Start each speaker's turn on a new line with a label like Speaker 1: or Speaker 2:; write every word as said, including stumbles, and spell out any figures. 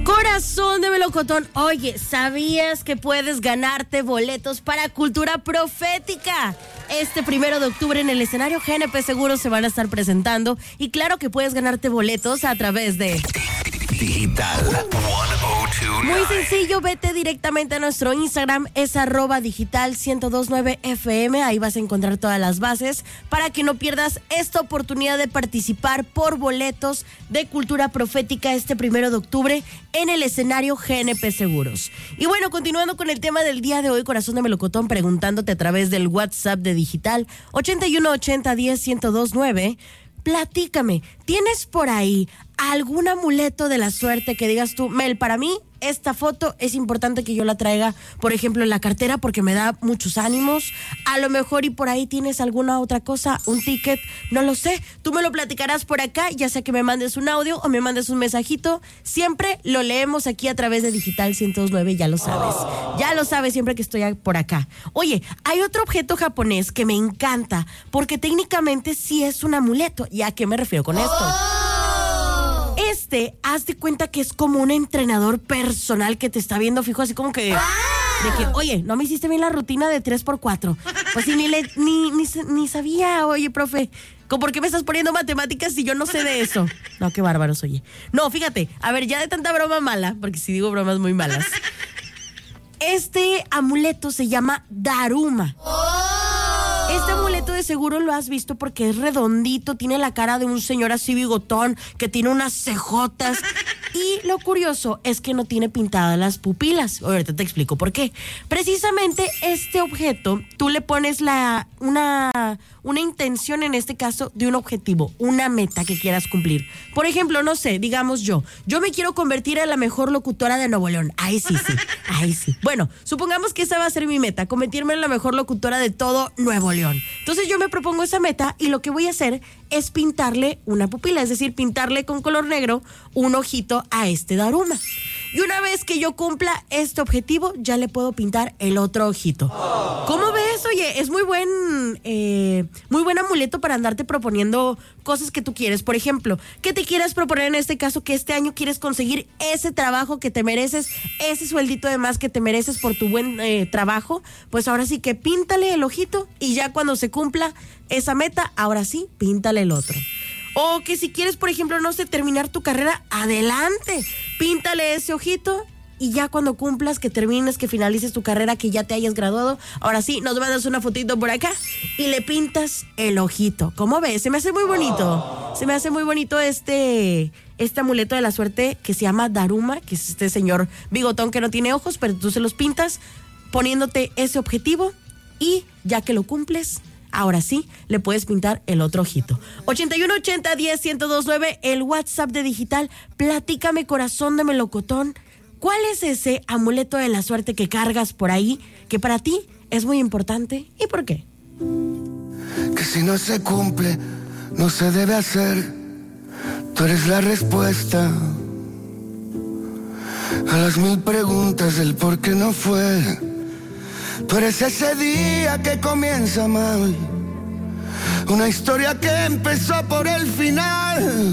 Speaker 1: Corazón de melocotón, oye, ¿sabías que puedes ganarte boletos para Cultura Profética? Este primero de octubre en el escenario G N P Seguros se van a estar presentando y claro que puedes ganarte boletos a través de
Speaker 2: Digital ciento dos nueve.
Speaker 1: Muy sencillo, vete directamente a nuestro Instagram, es arroba digital ciento dos nueve F M, ahí vas a encontrar todas las bases para que no pierdas esta oportunidad de participar por boletos de Cultura Profética este primero de octubre en el escenario G N P Seguros. Y bueno, continuando con el tema del día de hoy, Corazón de Melocotón, preguntándote a través del WhatsApp de Digital ochenta y uno ochenta diez ciento dos nueve, platícame, ¿tienes por ahí algún amuleto de la suerte que digas tú, Mel, para mí esta foto es importante que yo la traiga, por ejemplo, en la cartera porque me da muchos ánimos? A lo mejor y por ahí tienes alguna otra cosa, un ticket, no lo sé. Tú me lo platicarás por acá, ya sea que me mandes un audio o me mandes un mensajito. Siempre lo leemos aquí a través de Digital ciento dos nueve, ya lo sabes. Ya lo sabes siempre que estoy por acá. Oye, hay otro objeto japonés que me encanta porque técnicamente sí es un amuleto. ¿Y a qué me refiero con esto? Este, haz de cuenta que es como un entrenador personal que te está viendo fijo, así como que, de que, oye, no me hiciste bien la rutina de tres por cuatro. Pues sí, ni, le, ni, ni, ni sabía, oye, profe, ¿por qué me estás poniendo matemáticas si yo no sé de eso? No, qué bárbaros, oye. No, fíjate, a ver, ya de tanta broma mala, porque si digo bromas muy malas, este amuleto se llama Daruma. Este amuleto de seguro lo has visto porque es redondito, tiene la cara de un señor así bigotón, que tiene unas cejotas. Y lo curioso es que no tiene pintadas las pupilas. Ahorita te explico por qué. Precisamente este objeto, tú le pones la una, una intención, en este caso, de un objetivo, una meta que quieras cumplir. Por ejemplo, no sé, digamos yo, yo me quiero convertir en la mejor locutora de Nuevo León. Ahí sí, sí, ahí sí. Bueno, supongamos que esa va a ser mi meta, convertirme en la mejor locutora de todo Nuevo León. Entonces yo me propongo esa meta y lo que voy a hacer es pintarle una pupila, es decir, pintarle con color negro un ojito a este Daruma. Y una vez que yo cumpla este objetivo, ya le puedo pintar el otro ojito. ¿Cómo ves? Oye, es muy buen, eh, muy buen amuleto para andarte proponiendo cosas que tú quieres. Por ejemplo, que te quieras proponer en este caso que este año quieres conseguir ese trabajo que te mereces, ese sueldito de más que te mereces por tu buen eh, trabajo. Pues ahora sí que píntale el ojito y ya cuando se cumpla esa meta, ahora sí, píntale el otro. O que si quieres, por ejemplo, no sé, terminar tu carrera, adelante, píntale ese ojito y ya cuando cumplas, que termines, que finalices tu carrera, que ya te hayas graduado, ahora sí, nos mandas una fotito por acá y le pintas el ojito. ¿Cómo ves? Se me hace muy bonito, se me hace muy bonito este, este amuleto de la suerte que se llama Daruma, que es este señor bigotón que no tiene ojos, pero tú se los pintas poniéndote ese objetivo y ya que lo cumples, ahora sí, le puedes pintar el otro ojito. ochenta y uno ochenta diez ciento dos nueve, el WhatsApp de Digital. Platícame, corazón de melocotón, ¿cuál es ese amuleto de la suerte que cargas por ahí, que para ti es muy importante y por qué?
Speaker 3: Que si no se cumple, no se debe hacer. Tú eres la respuesta a las mil preguntas del por qué no fue. Tú eres ese día que comienza mal, una historia que empezó por el final.